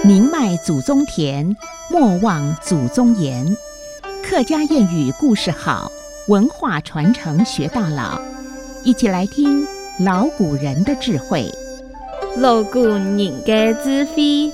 宁迈祖宗田，莫忘祖宗言。客家谚语故事好，文化传承学到老。一起来听老古人的智慧。 老古人的智慧。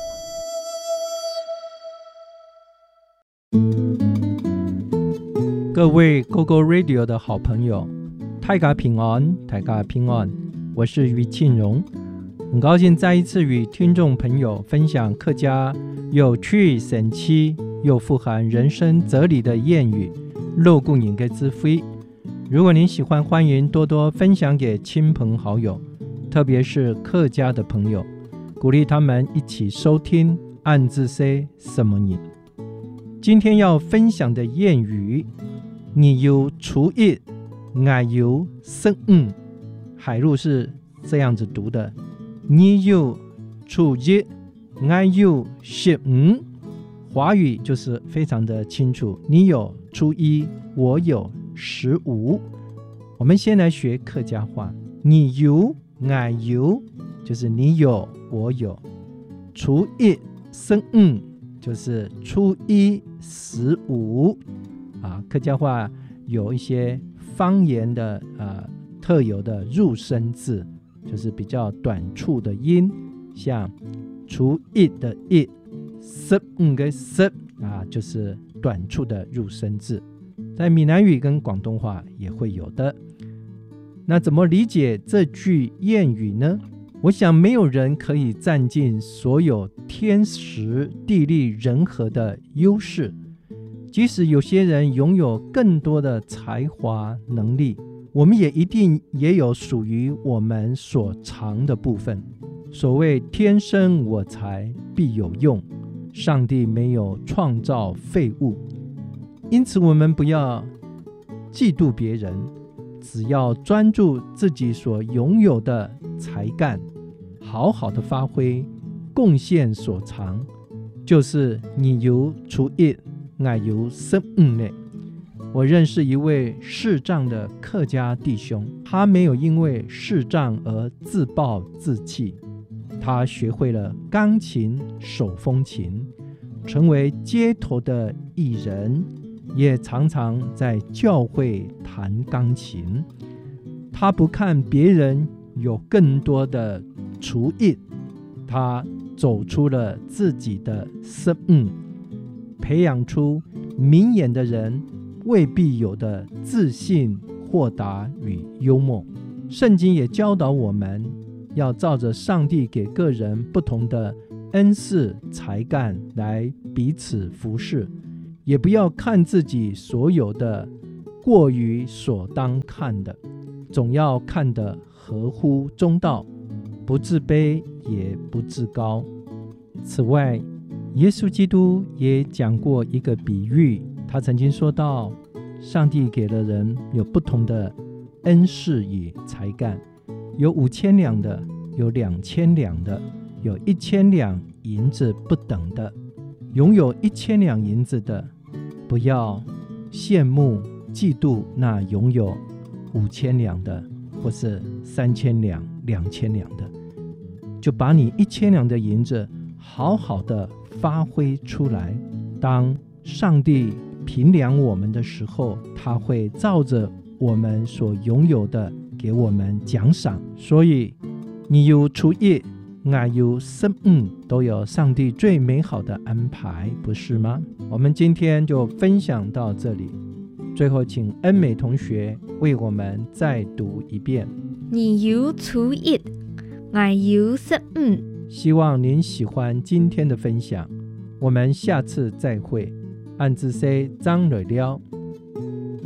各位 GoGo Radio 的好朋友，大家平安，大家平安，我是于庆荣，很高兴再一次与听众朋友分享客家有趣、神奇又富含人生哲理的谚语老古人的智慧。如果您喜欢，欢迎多多分享给亲朋好友，特别是客家的朋友，鼓励他们一起收听按字说什么人。今天要分享的谚语，你有初一，我有15，海陆是这样子读的，你有初一，我有15。华语就是非常的清楚，你有初一，我有15。我们先来学客家话，你有我有就是你有我有，初一15就是初一15。客家话有一些方言的特有的入声字，就是比较短促的音，像初一的一，15的10就是短促的入声字，在闽南语跟广东话也会有的。那怎么理解这句谚语呢？我想没有人可以占尽所有天时地利人和的优势，即使有些人拥有更多的才华能力，我们也一定也有属于我们所长的部分。所谓天生我材必有用，上帝没有创造废物，因此我们不要嫉妒别人，只要专注自己所拥有的才干，好好的发挥，贡献所长，就是你有初一，我有15呢。我认识一位视障的客家弟兄，他没有因为视障而自暴自弃，他学会了钢琴、手风琴，成为街头的艺人，也常常在教会弹钢琴。他不看别人有更多的厨艺，他走出了自己的15，培养出明眼的人未必有的自信、豁达与幽默。圣经也教导我们要照着上帝给个人不同的恩赐才干来彼此服侍，也不要看自己所有的过于所当看的，总要看得合乎中道，不自卑也不自高。此外，耶稣基督也讲过一个比喻，他曾经说到，上帝给了人有不同的恩赐与才干，有5000两的，有2000两的，有1000两银子不等的。拥有1000两银子的，不要羡慕嫉妒那拥有5000两的，或是3000两、2000两的，就把你1000两的银子好好的发挥出来。当上帝评量我们的时候，他会照着我们所拥有的给我们奖赏。所以你有初一，我有15，都有上帝最美好的安排，不是吗？我们今天就分享到这里，最后请恩美同学为我们再读一遍。 你有初一，我有15。 希望您喜欢今天的分享，我们下次再会。按字说张蕊了。